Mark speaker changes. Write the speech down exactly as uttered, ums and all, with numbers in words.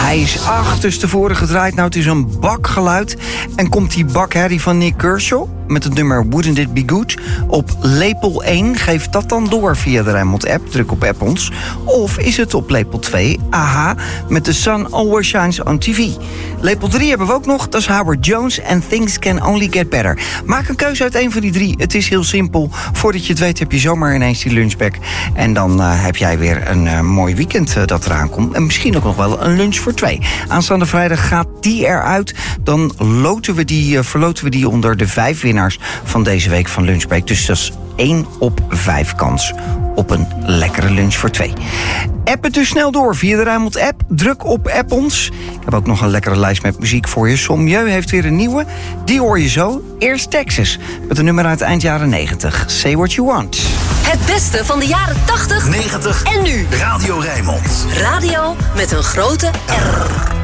Speaker 1: Hij is achterstevoren gedraaid. Nou, het is een bakgeluid. En komt die bakherrie van Nick Kershaw met het nummer Wouldn't It Be Good op lepel één. Geef dat dan door via de Rijnmond-app. Druk op app ons. Of is het op lepel twee, aha, met The Sun Always Shines on T V. Lepel drie hebben we ook nog. Dat is Howard Jones and Things Can Only Get Better. Maak een keuze uit een van die drie. Het is heel simpel. Voordat je het weet heb je zomaar ineens die lunchback. En dan uh, heb jij weer een uh, mooi weekend uh, dat eraan komt. En misschien ook nog wel een lunch voor twee. Aanstaande vrijdag gaat die eruit. Dan loten we die, uh, verloten we die onder de vijf winnaars van deze week van Lunchbreak. Dus dat is één op vijf kans op een lekkere lunch voor twee. App het dus snel door via de Rijnmond-app. Druk op app ons. Ik heb ook nog een lekkere lijst met muziek voor je. Sommieu heeft weer een nieuwe. Die hoor je zo. Eerst Texas, met een nummer uit eind jaren negentig. Say What You Want.
Speaker 2: Het beste van de jaren tachtig,
Speaker 3: negentig
Speaker 2: en nu.
Speaker 3: Radio Rijnmond.
Speaker 2: Radio met een grote R.